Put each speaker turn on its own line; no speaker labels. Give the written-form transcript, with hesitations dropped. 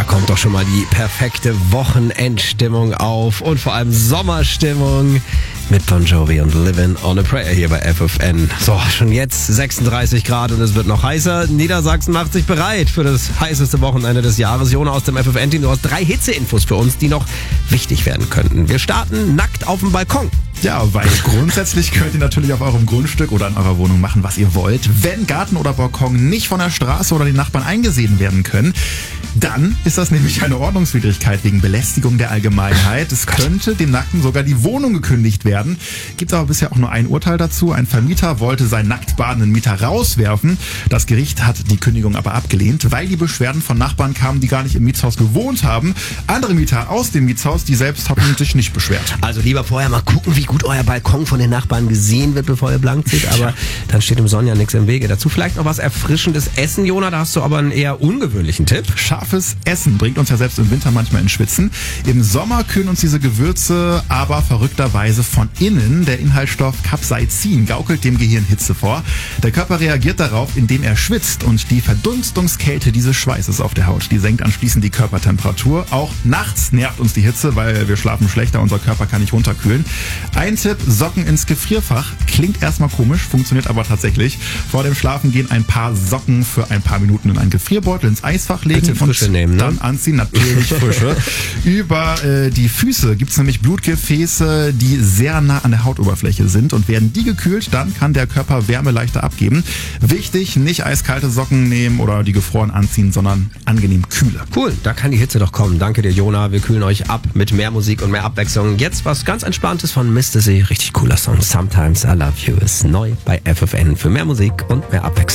Da kommt doch schon mal die perfekte Wochenendstimmung auf und vor allem Sommerstimmung mit Bon Jovi und Livin' on a Prayer hier bei FFN. So, schon jetzt 36 Grad und es wird noch heißer. Niedersachsen macht sich bereit für das heißeste Wochenende des Jahres. Jona aus dem FFN-Team, du hast 3 Hitzeinfos für uns, die noch wichtig werden könnten. Wir starten nackt auf dem Balkon.
Ja, weil grundsätzlich könnt ihr natürlich auf eurem Grundstück oder in eurer Wohnung machen, was ihr wollt. Wenn Garten oder Balkon nicht von der Straße oder den Nachbarn eingesehen werden können, dann ist das nämlich eine Ordnungswidrigkeit wegen Belästigung der Allgemeinheit. Es könnte dem Nackten sogar die Wohnung gekündigt werden. Gibt aber bisher auch nur ein Urteil dazu. Ein Vermieter wollte seinen nackt badenden Mieter rauswerfen. Das Gericht hat die Kündigung aber abgelehnt, weil die Beschwerden von Nachbarn kamen, die gar nicht im Mietshaus gewohnt haben. Andere Mieter aus dem Mietshaus, die selbst hatten sich nicht beschwert.
Also lieber vorher mal gucken, wie gut euer Balkon von den Nachbarn gesehen wird, bevor ihr blank zieht. Aber dann steht dem Sonja nichts im Wege. Dazu vielleicht noch was erfrischendes Essen, Jona. Da hast du aber einen eher ungewöhnlichen Tipp.
Scharfes Essen bringt uns ja selbst im Winter manchmal ins Schwitzen. Im Sommer kühlen uns diese Gewürze aber verrückterweise von innen. Der Inhaltsstoff Capsaicin gaukelt dem Gehirn Hitze vor. Der Körper reagiert darauf, indem er schwitzt, und die Verdunstungskälte dieses Schweißes auf der Haut, die senkt anschließend die Körpertemperatur. Auch nachts nervt uns die Hitze, weil wir schlafen schlechter, unser Körper kann nicht runterkühlen. Ein Tipp: Socken ins Gefrierfach. Klingt erstmal komisch, funktioniert aber tatsächlich. Vor dem Schlafengehen ein paar Socken für ein paar Minuten in einen Gefrierbeutel ins Eisfach legen und
nehmen, ne?
Dann anziehen, natürlich frische. Über die Füße gibt's nämlich Blutgefäße, die sehr nah an der Hautoberfläche sind, und werden die gekühlt, dann kann der Körper Wärme leichter abgeben. Wichtig, nicht eiskalte Socken nehmen oder die gefroren anziehen, sondern angenehm kühle.
Cool, da kann die Hitze doch kommen. Danke dir, Jona. Wir kühlen euch ab mit mehr Musik und mehr Abwechslung. Jetzt was ganz Entspanntes von Mr. C. Richtig cooler Song. Sometimes I Love You ist neu bei FFN. Für mehr Musik und mehr Abwechslung.